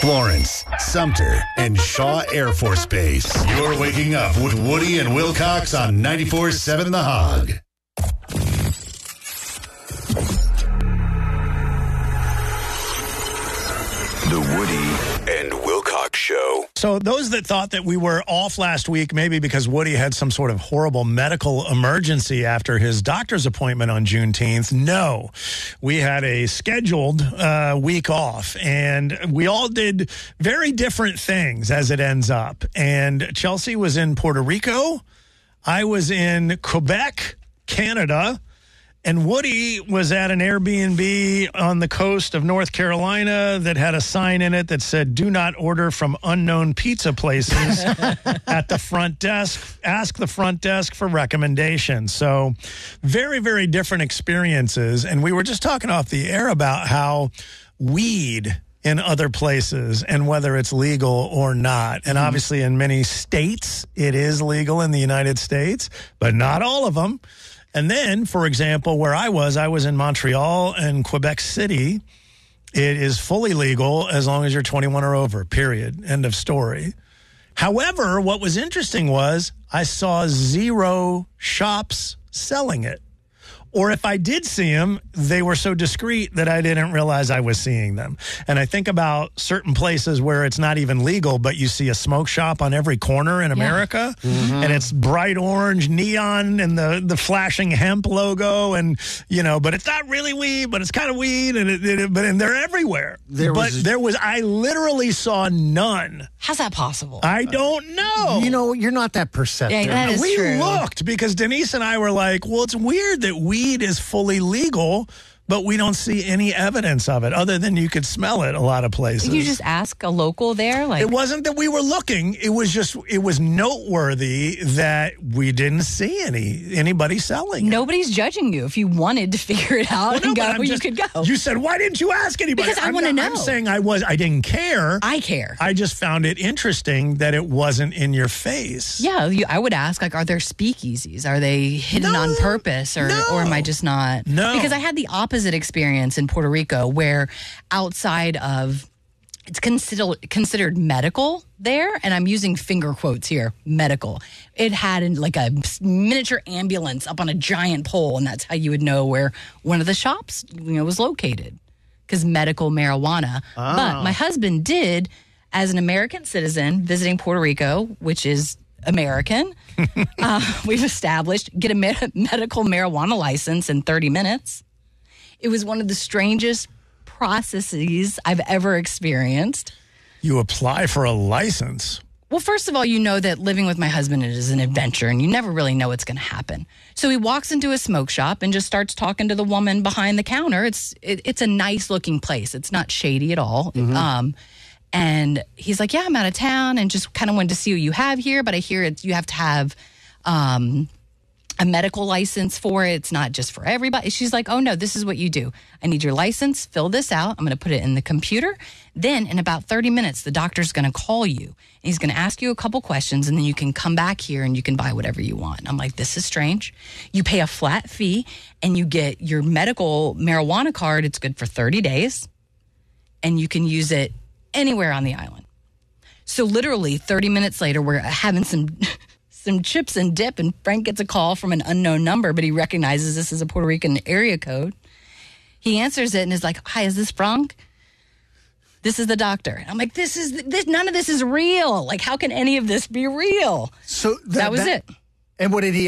Florence, Sumter, and Shaw Air Force Base. You're waking up with Woody and Wilcox on 94.7 The Hog. The Woody and Wilcox Show. So those that thought that we were off last week, maybe because Woody had some sort of horrible medical emergency after his doctor's appointment on Juneteenth, no. We had a scheduled week off, and we all did very different things as it ends up. And Chelsea was in Puerto Rico. I was in Quebec, Canada. And Woody was at an Airbnb on the coast of North Carolina that had a sign in it that said, "Do not order from unknown pizza places." At the front desk, ask the front desk for recommendations. So very, very different experiences. And we were just talking off the air about how weed in other places and whether it's legal or not. And obviously in many states, it is legal in the United States, but not all of them. And then, for example, where I was in Montreal and Quebec City. It is fully legal as long as you're 21 or over, period. End of story. However, what was interesting was I saw zero shops selling it. Or if I did see them, they were so discreet that I didn't realize I was seeing them. And I think about certain places where it's not even legal, but you see a smoke shop on every corner in America, and it's bright orange neon and the flashing hemp logo, and but it's not really weed, but it's kind of weed, and they're everywhere. I literally saw none. How's that possible? I don't know. You're not that perceptive. Yeah, that is we true. looked because Denise and I were like, well, it's weird that weed is fully legal, but we don't see any evidence of it other than you could smell it a lot of places. You just ask a local there? It wasn't that we were looking. It was noteworthy that we didn't see anybody selling it. Nobody's judging you if you wanted to figure it out and go, you could go. You said, why didn't you ask anybody? Because I want to know. I'm saying I didn't care. I care. I just found it interesting that it wasn't in your face. Yeah, I would ask, are there speakeasies? Are they hidden on purpose? Or am I just not? No. Because I had the opposite experience in Puerto Rico where outside of, it's considered medical there, and I'm using finger quotes here, medical. It had like a miniature ambulance up on a giant pole, and that's how you would know where one of the shops was located, because medical marijuana. Oh. But my husband did, as an American citizen visiting Puerto Rico, which is American, we've established, get a medical marijuana license in 30 minutes. It was one of the strangest processes I've ever experienced. You apply for a license. Well, first of all, you know that living with my husband is an adventure, and you never really know what's going to happen. So he walks into a smoke shop and just starts talking to the woman behind the counter. It's a nice-looking place. It's not shady at all. And he's like, yeah, I'm out of town and just kind of wanted to see what you have here, but I hear you have to have a medical license for it. It's not just for everybody. She's like, oh, no, this is what you do. I need your license. Fill this out. I'm going to put it in the computer. Then in about 30 minutes, the doctor's going to call you. And he's going to ask you a couple questions, and then you can come back here and you can buy whatever you want. And I'm like, this is strange. You pay a flat fee, and you get your medical marijuana card. It's good for 30 days, and you can use it anywhere on the island. So literally 30 minutes later, we're having some chips and dip, and Frank gets a call from an unknown number, but he recognizes this as a Puerto Rican area code. He answers it and is like, hi, is this Frank? This is the doctor. And I'm like, none of this is real. Like, how can any of this be real? So that was it. And what did he